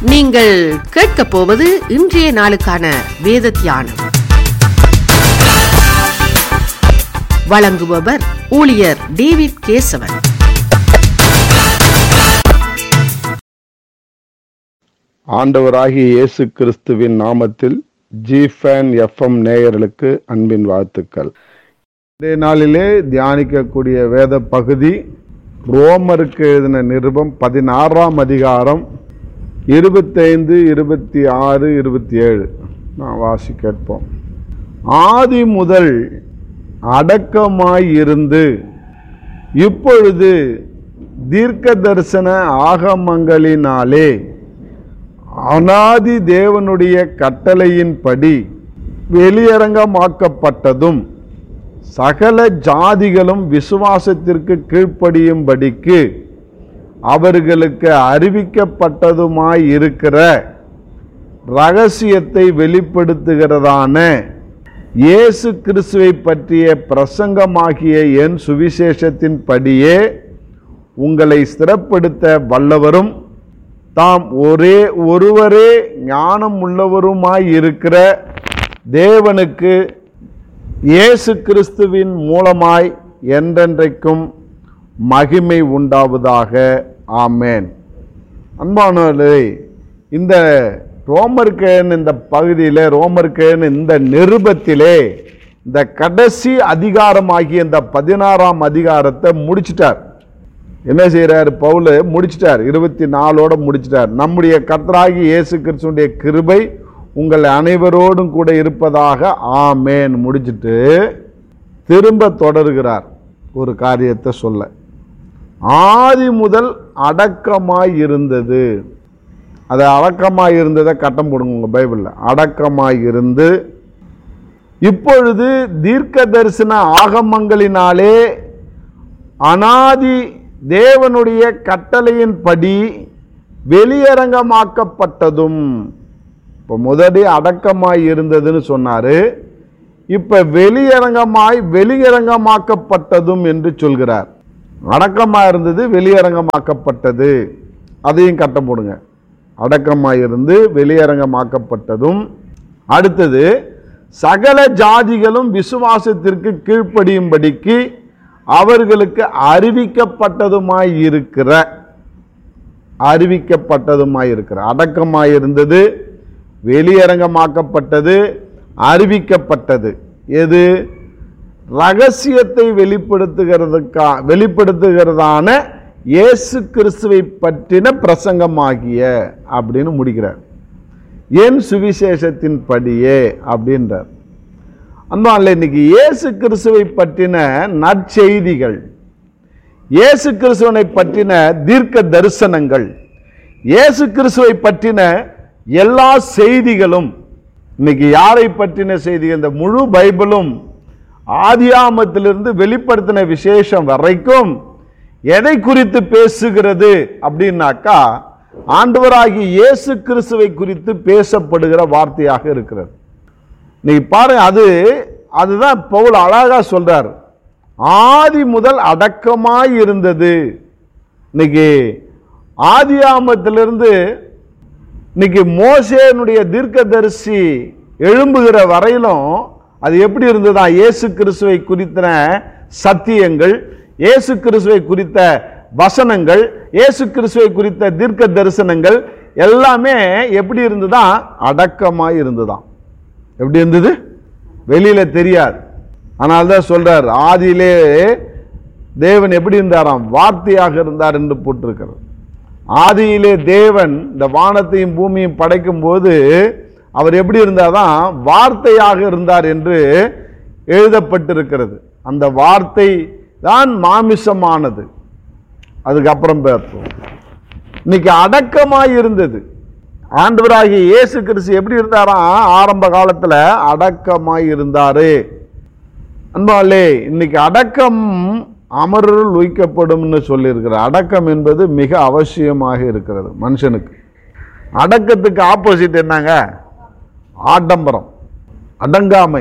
நீங்கள் கேட்கப் போவது இன்றைய நாளுக்கான வேத தியானம். வழங்குபவர் ஊழியர் டேவிட் கேசவன். ஆண்டவராகிய இயேசு கிறிஸ்துவின் நாமத்தில் ஜிஃபேன் எஃப்எம் நேயர்களுக்கு அன்பின் வாழ்த்துக்கள். இன்றைய நாளிலே தியானிக்கக்கூடிய வேத பகுதி ரோமருக்கு எழுதின நிருபம் 16ஆம் அதிகாரம் 25, 26, 27 நான் வாசி கேட்போம். ஆதி முதல் அடக்கமாயிருந்து இப்பொழுது தீர்க்க தரிசன ஆகமங்களினாலே அநாதி தேவனுடைய கட்டளையின்படி வெளியரங்கமாக்கப்பட்டதும் சகல ஜாதிகளும் விசுவாசத்திற்கு கீழ்ப்படியும்படிக்கு அவர்களுக்கு அறிவிக்கப்பட்டதுமாயிருக்கிற இரகசியத்தை வெளிப்படுத்துகிறதான இயேசு கிறிஸ்துவை பற்றிய பிரசங்கமாகிய என் சுவிசேஷத்தின் படியே உங்களை ஸ்திரப்படுத்த வல்லவரும் தாம் ஒருவரே ஞானம் உள்ளவருமாயிருக்கிற தேவனுக்கு இயேசு கிறிஸ்துவின் மூலமாய் என்றென்றைக்கும் மகிமை உண்டாவதாக. ஆமேன். அன்பானவர்களே, இந்த ரோமர்கேன் இந்த பகுதியில் ரோமர்கேன் இந்த நிருபத்திலே இந்த கடைசி அதிகாரமாகிய இந்த 16ஆம் அதிகாரத்தை முடிச்சிட்டார். என்ன செய்கிறார்? பவுல் முடிச்சிட்டார், 24ஓட முடிச்சிட்டார். நம்முடைய கர்த்தராகிய இயேசு கிறிஸ்துவினுடைய கிருபை உங்கள் அனைவரோடும் கூட இருப்பதாக. ஆமேன். முடிச்சிட்டு திரும்ப தொடர்கிறார் ஒரு காரியத்தை சொல்ல. ஆதி முதல் அடக்கமாய் இருந்தது. அதை அடக்கமாய் இருந்ததை கட்டம் போடுங்க உங்கள் பைபிளில். அடக்கமாய் இருந்து இப்பொழுது தீர்க்க தரிசன ஆகமங்களினாலே அநாதி தேவனுடைய கட்டளையின்படி வெளியரங்கமாக்கப்பட்டதும். இப்போ முதலே அடக்கமாய் இருந்ததுன்னு சொன்னாரு, இப்ப வெளியரங்கமாக்கப்பட்டதும் என்று சொல்கிறார். அடக்கமாய் இருந்தது, வெளியரங்கமாக்கப்பட்டது. அதையும் கட்டம் போடுங்க. அடக்கமாய் இருந்து வெளியரங்கமாக்கப்பட்டதும். அடுத்தது, சகல ஜாதிகளும் விசுவாசத்திற்கு கீழ்ப்படியும்படிக்கு அவர்களுக்கு அறிவிக்கப்பட்டதுமாயிருக்கிற. அடக்கமாய் இருந்தது, வெளியரங்கமாக்கப்பட்டது, அறிவிக்கப்பட்டது. எது? ரகசியத்தை வெளிப்படுத்துகிறதான இயேசு கிறிஸ்துவை பற்றின பிரசங்கமாகிய அப்படின்னு முடிக்கிறார். என் சுவிசேஷத்தின் படியே அப்படின்றார். அதனால இன்னைக்கு இயேசு கிறிஸ்துவை பற்றின நற்செய்திகள், இயேசு கிறிஸ்துவனை பற்றின தீர்க்க தரிசனங்கள், இயேசு கிறிஸ்துவை பற்றின எல்லா செய்திகளும், இன்னைக்கு யாரை பற்றின செய்திகள்? இந்த முழு பைபிளும் ஆதியாமத்திலிருந்து வெளிப்படுத்தின விசேஷம் வரைக்கும் எதை குறித்து பேசுகிறது அப்படின்னாக்கா, ஆண்டவராகிய இயேசு கிறிஸ்துவை குறித்து பேசப்படுகிற வார்த்தையாக இருக்கிறது. இன்னைக்கு பாருங்க, அதுதான் பவுல் அழகா சொல்றார். ஆதி முதல் அடக்கமாய் இருந்தது. இன்னைக்கு ஆதியாமத்திலிருந்து இன்னைக்கு மோசேனுடைய தீர்க்கதரிசி எழும்புகிற வரையிலும் அது எப்படி இருந்ததா? இயேசு கிறிஸ்துவை குறித்த சத்தியங்கள், இயேசு கிறிஸ்துவை குறித்த வசனங்கள், இயேசு கிறிஸ்துவை குறித்த தீர்க்க தரிசனங்கள் எல்லாமே எப்படி இருந்ததா? அடக்கமாய் இருந்ததாம். எப்படி இருந்தது? வெளியில தெரியாது. ஆனால்தான் சொல்றார், ஆதியிலே தேவன் எப்படி இருந்தாராம்? வார்த்தையாக இருந்தார் என்று போட்டிருக்கிறது. ஆதியிலே தேவன் இந்த வானத்தையும் பூமியும் படைக்கும் போது அவர் எப்படி இருந்தாதான்? வார்த்தையாக இருந்தார் என்று எழுதப்பட்டிருக்கிறது. அந்த வார்த்தை தான் மாமிசமானது. அதுக்கப்புறம் பார்ப்போம். இன்னைக்கு அடக்கமாய் இருந்தது. ஆண்டவராகிய இயேசு கிறிஸ்து எப்படி இருந்தாராம்? ஆரம்ப காலத்துல அடக்கமாய் இருந்தாரு. அன்பாலே, இன்னைக்கு அடக்கம் அமருள் உய்க்கப்படும் சொல்லியிருக்கிறார். அடக்கம் என்பது மிக அவசியமாக இருக்கிறது மனுஷனுக்கு. அடக்கத்துக்கு ஆப்போசிட் என்னங்க? ஆடம்பரம், அடங்காமை.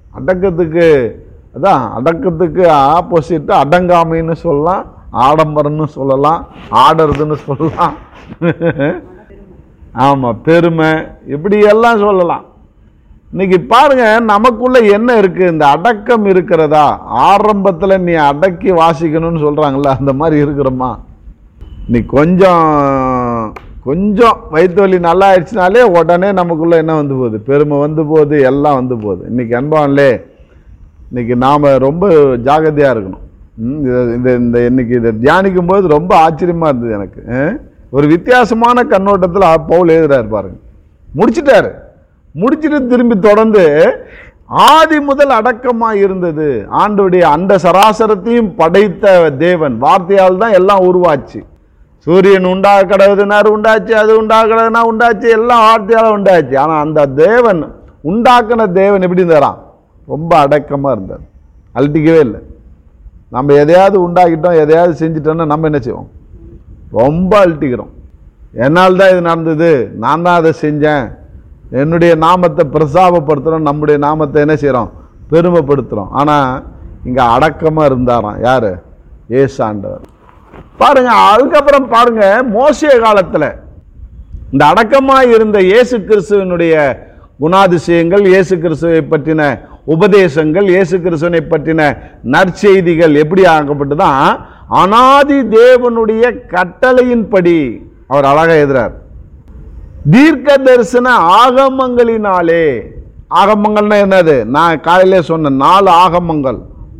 அடக்கத்துக்கு ஆப்போசிட் அடங்காமைன்னு சொல்லலாம், ஆடம்பரம்னு சொல்லலாம், ஆடுறதுன்னு சொல்லலாம். ஆமா, பெருமை, இப்படி எல்லாம் சொல்லலாம். இன்னைக்கு பாருங்க, நமக்குள்ள என்ன இருக்கு? இந்த அடக்கம் இருக்கிறதா? ஆரம்பத்துல நீ அடக்கி வாசிக்கணும்னு சொல்றாங்கல்ல, அந்த மாதிரி இருக்கிறோமா? நீ கொஞ்சம் கொஞ்சம் வயிற்று வலி நல்லா ஆயிடுச்சுனாலே உடனே நமக்குள்ள என்ன வந்து போகுது? பெருமை வந்து போகுது, எல்லாம் வந்து போகுது. இன்னைக்கு அன்பான்லே, இன்னைக்கு நாம ரொம்ப ஜாகிரதையா இருக்கணும். இந்த இன்னைக்கு இதை தியானிக்கும் போது ரொம்ப ஆச்சரியமா இருந்தது எனக்கு. ஒரு வித்தியாசமான கண்ணோட்டத்தில் பவுல் எழுதுறாரு பாருங்க. முடிச்சிட்டு திரும்பி தொடர்ந்து, ஆதி முதல் அடக்கமாக இருந்தது ஆண்டவருடைய அண்ட சராசரத்தையும் படைத்த தேவன் வார்த்தையால் தான் எல்லாம் உருவாச்சு. சூரியன் உண்டாக கடவுதுனாரு, உண்டாச்சு. அது உண்டாக கடவுதுனா உண்டாச்சு. எல்லாம் வார்த்தையால் உண்டாச்சு. ஆனால் அந்த தேவன், உண்டாக்குன தேவன் எப்படி இருந்தாராம்? ரொம்ப அடக்கமாக இருந்தார். அழட்டிக்கவே இல்லை. நம்ம எதையாவது உண்டாக்கிட்டோம், எதையாவது செஞ்சிட்டோம்னா நம்ம என்ன செய்வோம்? ரொம்ப அழட்டிக்கிறோம். என்னால் தான் இது நடந்தது, நான் தான் அதை செஞ்சேன், என்னுடைய நாமத்தை பிரசாபப்படுத்துகிறோம், நம்முடைய நாமத்தை என்ன செய்கிறோம்? பெருமைப்படுத்துகிறோம். ஆனால் இங்கே அடக்கமாக இருந்தாராம். யார்? இயேசு ஆண்டவர். பாருங்க, அதுக்கப்புறம் பாருங்க, மோசே காலத்தில் இந்த அடக்கமாக இருந்த இயேசு கிறிஸ்துவனுடைய குணாதிசயங்கள், இயேசு கிறிஸ்துவை பற்றின உபதேசங்கள், இயேசு கிறிஸ்துவனை பற்றின நற்செய்திகள் எப்படி ஆக்கப்பட்டுதான்? அனாதி தேவனுடைய கட்டளையின்படி அவர் அழகா எழுதுறார். தீர்க்க தரிசன ஆகமங்களினாலே. ஆகமங்கள்னா என்னது? நான் காலையிலே சொன்ன 4 ஆகமங்கள்,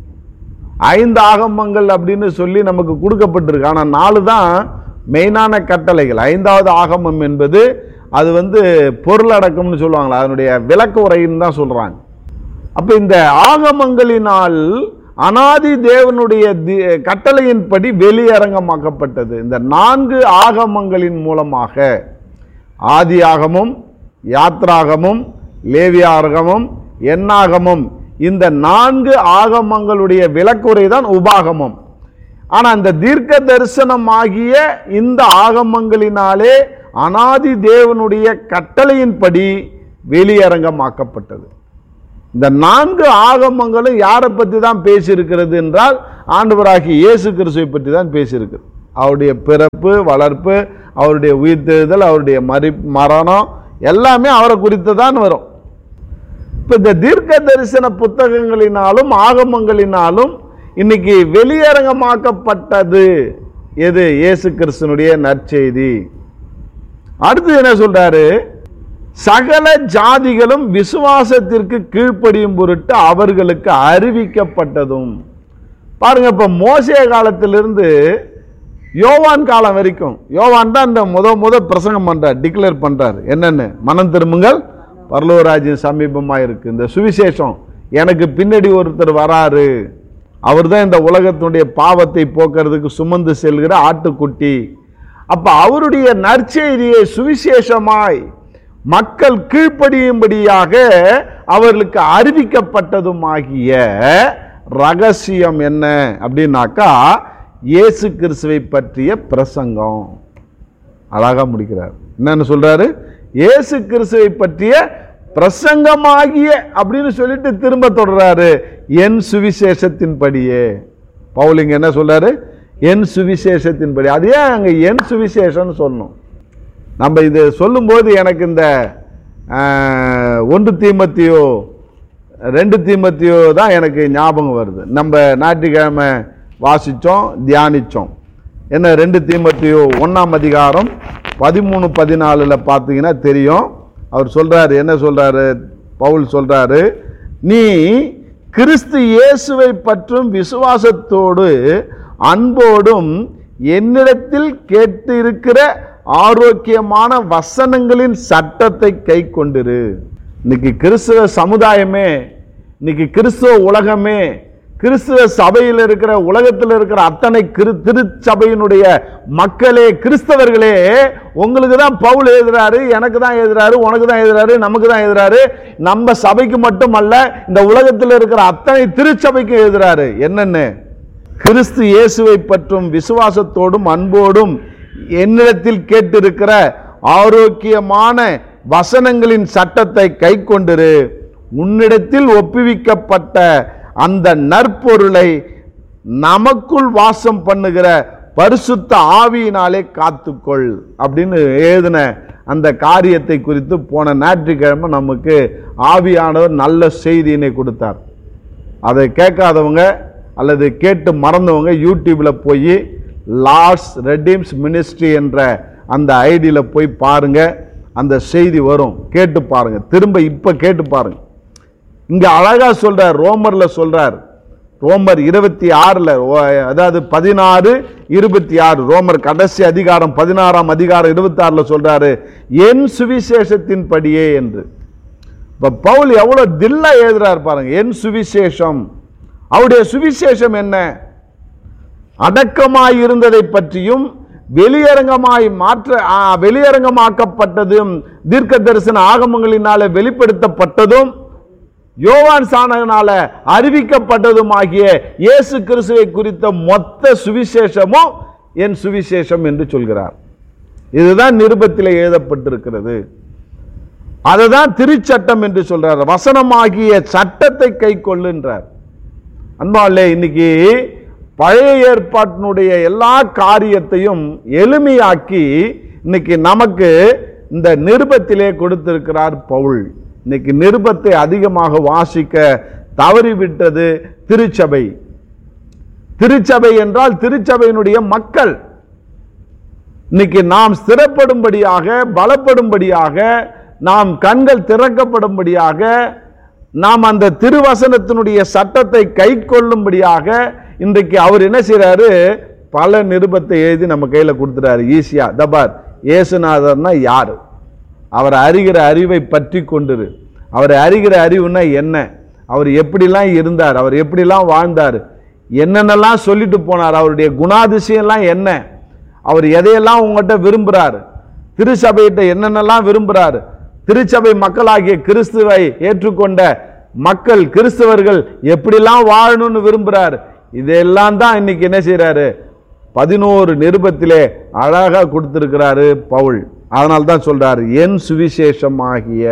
5 ஆகமங்கள் அப்படின்னு சொல்லி நமக்கு கொடுக்கப்பட்டிருக்கு. ஆனால் 4 தான் மெயினான கட்டளைகள். 5வது ஆகமம் என்பது அது பொருளடக்கம்னு சொல்லுவாங்களா, அதனுடைய விளக்க உரைன்னு தான் சொல்றாங்க. அப்ப இந்த ஆகமங்களினால் அனாதி தேவனுடைய கட்டளையின்படி வெளியரங்கமாக்கப்பட்டது. இந்த 4 ஆகமங்களின் மூலமாக, ஆதி ஆகமும், யாத்ராகமும், லேவியாகமும், எண்ணாகமும், இந்த 4 ஆகமங்களுடைய விளக்குரை தான் உபாகமம். ஆனா இந்த தீர்க்க தரிசனமாகிய இந்த ஆகமங்களினாலே அனாதி தேவனுடைய கட்டளையின்படி வெளியரங்கமாக்கப்பட்டது. இந்த 4 ஆகமங்களும் யாரை பற்றி தான் பேசியிருக்கிறது என்றால், ஆண்டவராகிய இயேசு கிறிஸ்துவை பற்றி தான் பேசியிருக்கிறது. அவருடைய பிறப்பு, வளர்ப்பு, அவருடைய உயிர்த்தெழுதல், அவருடைய மரணம் எல்லாமே அவரை குறித்து தான் வரும். இப்போ இந்த தீர்க்க தரிசன புத்தகங்களினாலும் ஆகமங்களினாலும் இன்னைக்கு வெளியரங்கமாக்கப்பட்டது எது? இயேசு கிறிஸ்துனுடைய நற்செய்தி. அடுத்து என்ன சொல்றாரு? சகல ஜாதிகளும் விசுவாசத்திற்கு கீழ்ப்படியும் பொருட்டு அவர்களுக்கு அறிவிக்கப்பட்டதும். பாருங்க, இப்ப மோசே காலத்திலிருந்து யோவான் காலம் வரைக்கும், யோவான் தான் இந்த முத பிரசங்கம் பண்றார், டிக்ளேர் பண்றார். என்னன்னு? மனம் திரும்புங்கள், பரலோக ராஜ்யம் சமீபமா இருக்கு. இந்த சுவிசேஷம், எனக்கு பின்னாடி ஒருத்தர் வராரு, அவர் தான் இந்த உலகத்தினுடைய பாவத்தை போக்குறதுக்கு சுமந்து செல்கிற ஆட்டுக்குட்டி. அப்ப அவருடைய நற்செய்தியை சுவிசேஷமாய் மக்கள் கீழ்ப்படியும்படியாக அவர்களுக்கு அறிவிக்கப்பட்டதுமாகிய ரகசியம் என்ன அப்படின்னாக்கா, இயேசு கிறிஸ்துவை பற்றிய பிரசங்கம். அழகா முடிக்கிறார். என்னன்னு சொல்றாரு? இயேசு கிறிஸ்துவை பற்றிய பிரசங்கமாகிய அப்படின்னு சொல்லிட்டு திரும்ப தொடர்றாரு, என் சுவிசேஷத்தின்படியே. பவுலிங்க என்ன சொல்றாரு? என் சுவிசேஷத்தின்படி. அது ஏன் அங்க என் சுவிசேஷம் சொல்லணும்? நம்ம இது சொல்லும்போது எனக்கு இந்த 1 தீமோத்தேயு 2 தீமோத்தேயு தான் எனக்கு ஞாபகம் வருது. நம்ம ஞாயிற்றுக்கிழமை வாசித்தோம், தியானித்தோம். என்ன? 2 தீமோத்தேயு 1ஆம் அதிகாரம் 13-14 பார்த்தீங்கன்னா தெரியும். அவர் சொல்றாரு, என்ன சொல்றாரு? பவுல் சொல்றாரு, நீ கிறிஸ்து இயேசுவை பற்றும் விசுவாசத்தோடு அன்போடும் என்னிடத்தில் கேட்டு இருக்கிற ஆரோக்கியமான வசனங்களின் சட்டத்தை கை கொண்டிரு. இன்னைக்கு கிறிஸ்துவ சமுதாயமே, இன்னைக்கு கிறிஸ்துவ உலகமே, கிறிஸ்துவ சபையில் இருக்கிற, உலகத்தில் இருக்கிற அத்தனை திருச்சபையினுடைய மக்களே, கிறிஸ்தவர்களே, உங்களுக்கு தான் பவுல் எழுதுறாரு, எனக்கு தான் எழுதுறாரு, உனக்கு தான் எழுதுறாரு, நமக்கு தான் எழுதுறாரு. நம்ம சபைக்கு மட்டுமல்ல, இந்த உலகத்தில் இருக்கிற அத்தனை திருச்சபைக்கு எழுதுறாரு. என்னன்னு? கிறிஸ்து இயேசுவை பற்றும் விசுவாசத்தோடும் அன்போடும் என்னிடத்தில் கேட்டிருக்கிற ஆரோக்கியமான வசனங்களின் சட்டத்தை கை கொண்டிரு. உன்னிடத்தில் ஒப்புவிக்கப்பட்ட அந்த நற்பொருளை நமக்குள் வாசம் பண்ணுகிற பரிசுத்த ஆவியினாலே காத்துக்கொள் அப்படின்னு எழுதின அந்த காரியத்தை குறித்து போன ஞாயிற்றுக்கிழமை நமக்கு ஆவியானவர் நல்ல செய்தியினை கொடுத்தார். அதை கேட்காதவங்க அல்லது கேட்டு மறந்தவங்க யூடியூப்பில் போய் லார்ட்ஸ் ரெடீம்ஸ் மினிஸ்ட்ரி என்ற அந்த ஐடியில் போய் பாருங்க, அந்த செய்தி வரும், கேட்டு பாருங்க. திரும்ப இப்போ கேட்டு பாருங்க. இங்கே அழகா சொல்றார், ரோமர்ல சொல்றார், ரோமர் 26, அதாவது 16:26, ரோமர் கடைசி அதிகாரம் 16ஆம் அதிகாரம் 26 சொல்றாரு, என் சுவிசேஷத்தின் படியே என்று. இப்ப பவுல் எவ்வளவு தில்லா எழுதுறார் பாருங்க. என் சுவிசேஷம், அவருடைய சுவிசேஷம் என்ன? அடக்கமாய் இருந்ததை பற்றியும் வெளியரங்கமாக்கப்பட்டதும் தீர்க்க தரிசன ஆகமங்களினால வெளிப்படுத்தப்பட்டதும் யோவான் சாணகனால அறிவிக்கப்பட்டதுமாகிய இயேசு கிறிஸ்துவை குறித்த மொத்த சுவிசேஷமும் என் சுவிசேஷம் என்று சொல்கிறார். இதுதான் நிருபத்தில் எழுதப்பட்டிருக்கிறது. அதுதான் திருச்சட்டம் என்று சொல்றார். வசனமாகிய சட்டத்தை கை கொள்ளுன்றார். அன்பாலே, இன்னைக்கு பழைய ஏற்பாட்டினுடைய எல்லா காரியத்தையும் எளிமையாக்கி இன்னைக்கு நமக்கு இந்த நிருபத்திலே கொடுத்திருக்கிறார் பவுல். இன்னைக்கு நிருபத்தை அதிகமாக வாசிக்க தவறிவிட்டது திருச்சபை. திருச்சபை என்றால் திருச்சபையினுடைய மக்கள். இன்னைக்கு நாம் ஸ்திரப்படும்படியாக, பலப்படும்படியாக, நாம் கண்கள் திறக்கப்படும்படியாக, நாம் அந்த திருவசனத்தினுடைய சட்டத்தை கை கொள்ளும்படியாக இன்றைக்கு அவர் என்ன செய்யறாரு? பல நிருபத்தை எழுதி நம்ம கையில கொடுத்துறாரு ஈஸியா. தபார், இயேசுநாதர்னா யாரு? அவர் அறிகிற அறிவை பற்றி கொண்டிரு. அவர் அறிகிற அறிவுனா என்ன? அவர் எப்படிலாம் இருந்தார், அவர் எப்படிலாம் வாழ்ந்தார், என்னென்னலாம் சொல்லிட்டு போனார், அவருடைய குணாதிசயம்லாம் என்ன, அவர் எதையெல்லாம் உங்கள்கிட்ட விரும்புகிறார், திருச்சபையிட்ட என்னென்னலாம் விரும்புகிறார், திருச்சபை மக்களாகிய கிறிஸ்துவை ஏற்றுக்கொண்ட மக்கள் கிறிஸ்தவர்கள் எப்படிலாம் வாழணும்னு விரும்புகிறார். இதெல்லாம் தான் இன்னைக்கு என்ன செய்யறாரு? 11 நிருபத்திலே அழகா கொடுத்திருக்கிறாரு பவுல். அதனால்தான் சொல்றாரு, என் சுவிசேஷமாகிய,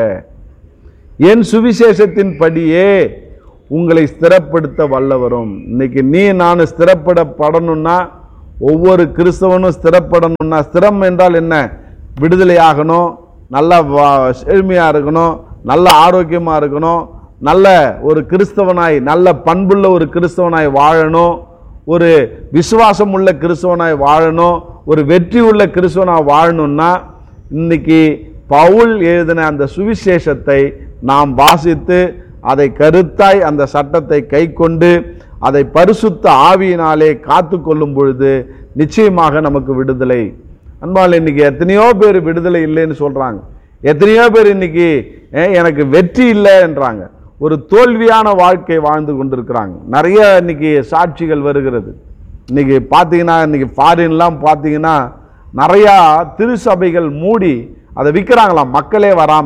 என் சுவிசேஷத்தின் படியே உங்களை ஸ்திரப்படுத்த வல்லவரும். இன்னைக்கு நீ நான் ஸ்திரப்படணும்னா, ஒவ்வொரு கிறிஸ்தவனும் ஸ்திரப்படணும்னா, ஸ்திரம் என்றால் என்ன? விடுதலை ஆகணும், நல்ல செழுமையா இருக்கணும், நல்ல ஆரோக்கியமா இருக்கணும், நல்ல ஒரு கிறிஸ்தவனாய், நல்ல பண்புள்ள ஒரு கிறிஸ்தவனாய் வாழணும், ஒரு விசுவாசம் உள்ள கிறிஸ்தவனாய் வாழணும், ஒரு வெற்றி உள்ள கிறிஸ்தவனாய் வாழணும்னா இன்னைக்கு பவுல் எழுதின அந்த சுவிசேஷத்தை நாம் வாசித்து அதை கருத்தாய் அந்த சட்டத்தை கை கொண்டு அதை பரிசுத்த ஆவியினாலே காத்து கொள்ளும் பொழுது நிச்சயமாக நமக்கு விடுதலை. அன்பால், இன்னைக்கு எத்தனையோ பேர் விடுதலை இல்லைன்னு சொல்றாங்க. எத்தனையோ பேர் இன்னைக்கு எனக்கு வெற்றி இல்லை என்றாங்க. ஒரு தோல்வியான வாழ்க்கை வாழ்ந்து கொண்டிருக்கிறாங்க. நிறைய இன்னைக்கு சாட்சிகள் வருகிறது. இன்னைக்கு பார்த்தீங்கன்னா, இன்னைக்கு ஃபாரின்லாம் பார்த்தீங்கன்னா நிறையா திருச்சபைகள் மூடி அதை விற்கிறாங்களாம், மக்களே வராம.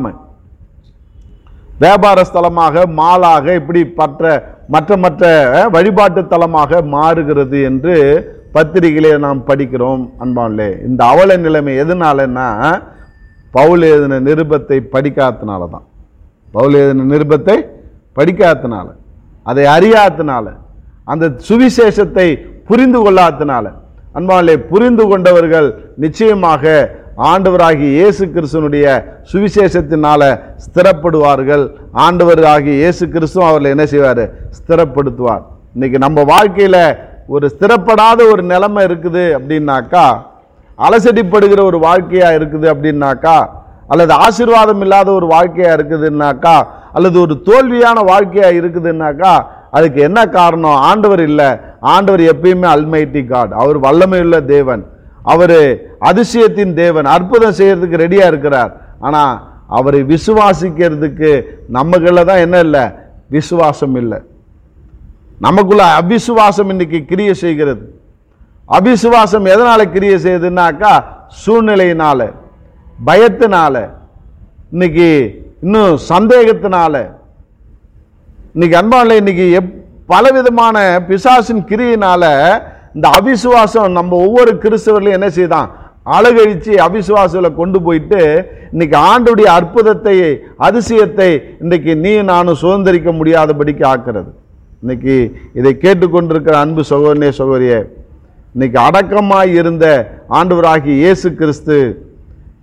வியாபார ஸ்தலமாக, மாலாக, இப்படி மற்ற வழிபாட்டு தலமாக மாறுகிறது என்று பத்திரிகையிலே நாம் படிக்கிறோம். அன்பாலே, இந்த அவல நிலைமை எதனாலன்னா பவுல் எழுதின நிருபத்தை படிக்காதனால தான். பவுல் எழுதின நிருபத்தை படிக்காதனால, அதை அறியாதனால, அந்த சுவிசேஷத்தை புரிந்து கொள்ளாதனால. அன்பாலே, புரிந்து கொண்டவர்கள் நிச்சயமாக ஆண்டவராகிய இயேசு கிறிஸ்துவனுடைய சுவிசேஷத்தினால ஸ்திரப்படுவார்கள். ஆண்டவராகிய இயேசு கிறிஸ்து அவர்களை என்ன செய்வார்? ஸ்திரப்படுத்துவார். இன்னைக்கு நம்ம வாழ்க்கையில ஒரு ஸ்திரப்படாத ஒரு நிலைமை இருக்குது அப்படின்னாக்கா, அலசடிப்படுகிற ஒரு வாழ்க்கையா இருக்குது அப்படின்னாக்கா, அல்லது ஆசீர்வாதம் இல்லாத ஒரு வாழ்க்கையா இருக்குதுன்னாக்கா, அல்லது ஒரு தோல்வியான வாழ்க்கையா இருக்குதுன்னாக்கா, அதுக்கு என்ன காரணம்? ஆண்டவர் இல்லை. ஆண்டவர் எப்பயுமே அல்மைட்டி காட். அவர் வல்லமையுள்ள தேவன், அவர் அதிசயத்தின் தேவன், அற்புதம் செய்யறதுக்கு ரெடியா இருக்கிறார். ஆனா அவரை விசுவாசிக்கிறதுக்கு நமக்குள்ள தான் என்ன இல்லை? விசுவாசம் இல்லை. நமக்குள்ள அவிசுவாசம் இன்னைக்கு கிரியை செய்கிறது. அவிசுவாசம் எதனால கிரியை செய்யுதுன்னாக்கா, சூழ்நிலையினால, பயத்தினால, இன்னைக்கு இன்னும் சந்தேகத்தினால. இன்னைக்கு அன்பான, இன்னைக்கு பலவிதமான பிசாசின் கிரியினால இந்த அவிசுவாசம் நம்ம ஒவ்வொரு கிறிஸ்தவர்களையும் என்ன செய்தான்? அழகழிச்சு அவிசுவாசத்துல கொண்டு போயிட்டு இன்னைக்கு ஆண்டுடைய அற்புதத்தை, அதிசயத்தை இன்னைக்கு நீ நானும் சுதந்திரிக்க முடியாதபடிக்கு ஆக்கிறது. இன்னைக்கு இதை கேட்டுக்கொண்டிருக்கிற அன்பு சகோதரனே, சகோதரியே, இன்னைக்கு அடக்கமாய் இருந்த ஆண்டவராகிய இயேசு கிறிஸ்து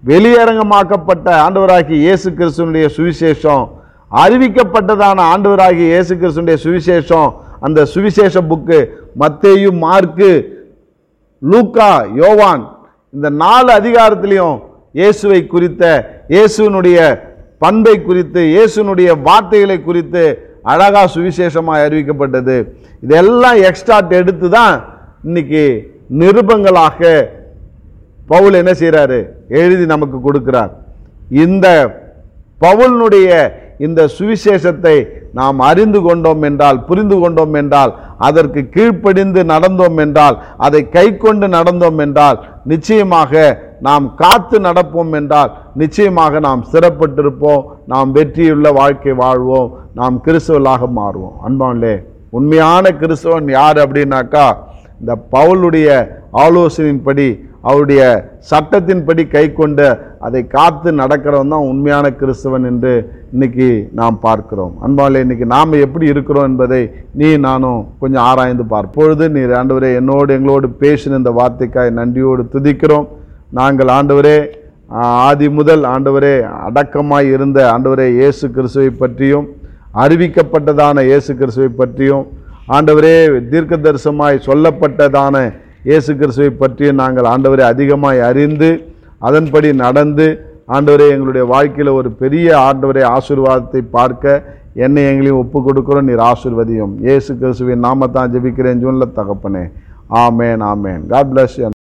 வெளியரங்கமாக்கப்பட்ட ஆண்டவராகிய இயேசு கிறிஸ்துவினுடைய சுவிசேஷம், அறிவிக்கப்பட்டதான ஆண்டவராகிய இயேசு கிறிஸ்துவினுடைய சுவிசேஷம், அந்த சுவிசேஷ புக்கு மத்தேயு, மார்க்கு, லூக்கா, யோவான், இந்த 4 அதிகாரத்திலையும் இயேசுவை குறித்த, இயேசுனுடைய பண்பை குறித்து, இயேசுனுடைய வார்த்தைகளை குறித்து அழகா சுவிசேஷமாக அறிவிக்கப்பட்டது. இதெல்லாம் எக்ஸ்ட்ராட் எடுத்து தான் இன்னைக்கு நிருபங்களாக பவுல் என்ன செய்கிறாரு, எழுதி நமக்கு கொடுக்கிறார். இந்த பவுலினுடைய இந்த சுவிசேஷத்தை நாம் அறிந்து கொண்டோம் என்றால், புரிந்து கொண்டோம் என்றால், அதற்கு கீழ்ப்படிந்து நடந்தோம் என்றால், அதை கை கொண்டு நடந்தோம் என்றால், நிச்சயமாக நாம் காத்து நடப்போம் என்றால், நிச்சயமாக நாம் சிறப்பட்டிருப்போம், நாம் வெற்றியுள்ள வாழ்க்கை வாழ்வோம், நாம் கிறிஸ்தவர்களாக மாறுவோம். அன்பானே, உண்மையான கிறிஸ்தவன் யார் அப்படின்னாக்கா, இந்த பவுலுடைய ஆலோசனையின்படி, அவருடைய சட்டத்தின்படி கை கொண்டு அதை காத்து நடக்கிறவன் தான் உண்மையான கிறிஸ்தவன் என்று இன்னைக்கு நாம் பார்க்கிறோம். அன்பாலே, இன்னைக்கு நாம் எப்படி இருக்கிறோம் என்பதை நீ நானும் கொஞ்சம் ஆராய்ந்து பார்ப்பொழுது, நீர் ஆண்டவரே எங்களோடு பேசின இந்த வார்த்தைக்காய் நன்றியோடு துதிக்கிறோம். நாங்கள் ஆண்டவரே ஆதி முதல் ஆண்டவரே அடக்கமாய் இருந்த ஆண்டவரே இயேசு கிறிஸ்துவை பற்றியும், அறிவிக்கப்பட்டதான இயேசு கிறிஸ்துவை பற்றியும், ஆண்டவரே தீர்க்க தரிசனமாய் சொல்லப்பட்டதான இயேசு கிறிஸ்துவை பற்றி நாங்கள் ஆண்டவரை அதிகமாய் அறிந்து அதன்படி நடந்து ஆண்டவரே எங்களுடைய வாழ்க்கையில் ஒரு பெரிய ஆண்டவரை ஆசீர்வாதத்தை பார்க்க என்னை எங்களையும் ஒப்பு கொடுக்கிறோம். நீர் ஆசீர்வதியும். இயேசு கிறிஸ்துவின் நாமத்தான் ஜெபிக்கிறேன் ஜூன்ல தகப்பனே. ஆமேன், ஆமேன். God bless you.